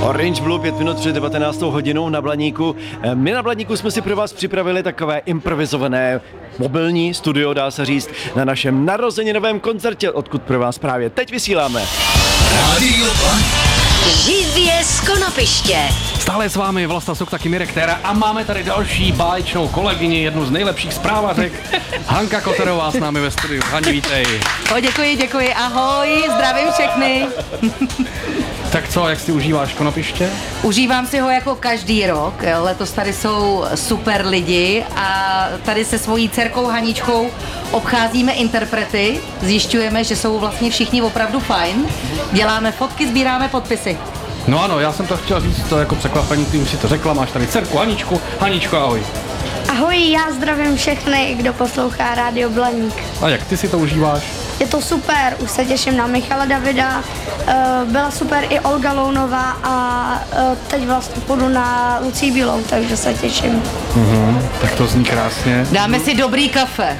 Orange Blue, 5 minut před 19. hodinou na Blaníku. My na Blaníku jsme si pro vás připravili takové improvizované mobilní studio, dá se říct, na našem narozeninovém koncertě, odkud pro vás právě teď vysíláme. Radio Blaník. Živě z Konopiště. Stále s vámi Vlasta Sok, taky Mirek Téra a máme tady další báječnou kolegyni, jednu z nejlepších zprávařek, Hanka Koterová s námi ve studiu. Hani, vítej. Děkuji, ahoj, zdravím všechny. Tak co, jak si užíváš Konopiště? Užívám si ho jako každý rok, letos tady jsou super lidi a tady se svojí dcerkou Haničkou obcházíme interprety, zjišťujeme, že jsou vlastně všichni opravdu fajn, děláme fotky, sbíráme podpisy. No ano, já jsem to chtěl říct, to jako překvapení, ty už si to řekla, máš tady dcerku Haničku. Haničko, ahoj. Ahoj, já zdravím všechny, kdo poslouchá Radio Blaník. A jak ty si to užíváš? Je to super, už se těším na Michala Davida, byla super i Olga Lounová a teď vlastně půjdu na Lucii Bílou, takže se těším. Tak to zní krásně. Dáme si dobrý kafe.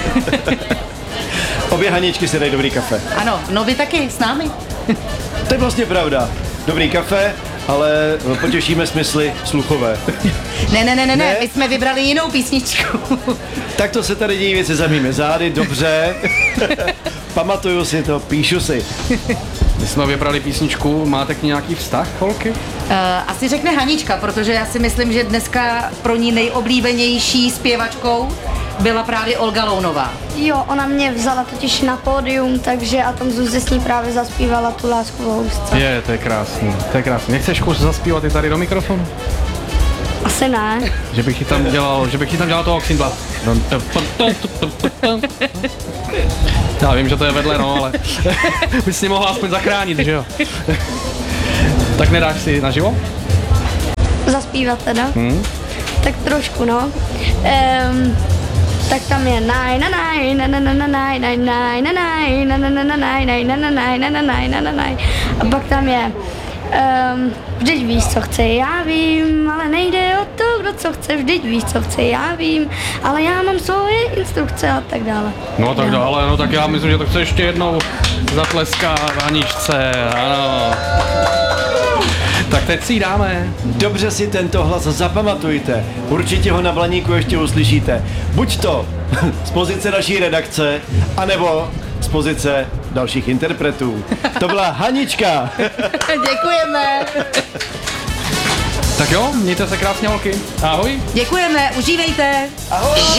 Obě Haničky si dají dobrý kafe. Ano, no vy taky s námi. To je vlastně pravda. Dobrý kafe, ale potěšíme smysly sluchové. Ne, my jsme vybrali jinou písničku. Tak to se tady dějí věci za mými zády, dobře. Pamatuju si to, píšu si. My jsme vybrali písničku, máte k ní nějaký vztah, holky? Asi řekne Hanička, protože já si myslím, že dneska pro ní nejoblíbenější zpěvačkou byla právě Olga Lounová. Jo, ona mě vzala totiž na pódium, takže a tam Zuzi s ní právě zaspívala tu Lásku v housce. Je, to je krásný, to je krásný. Nechceš kus zaspívat i tady do mikrofonu? Asi ne. Že bych ti tam dělal toho Oxindla. Já vím, že to je vedle, no, ale bys si mohla aspoň zachránit, že jo? Tak nedáš si naživo? Zaspívat teda? Tak trošku, no. Tak tam je a pak tam je vždyť víš, co chce, já vím, ale nejde o to, kdo co chce, vždyť víš, co chce, já vím, ale já mám svoje instrukce a tak dále. No tak dále, no tak já myslím, že to chce ještě jednou zatleskat Haničce, ano. Tak teď si ji dáme. Dobře si tento hlas zapamatujte. Určitě ho na Blaníku ještě uslyšíte. Buď to z pozice naší redakce, anebo z pozice dalších interpretů. To byla Hanička. Děkujeme. Tak jo, mějte se krásně, holky. Ahoj. Děkujeme, užívejte. Ahoj.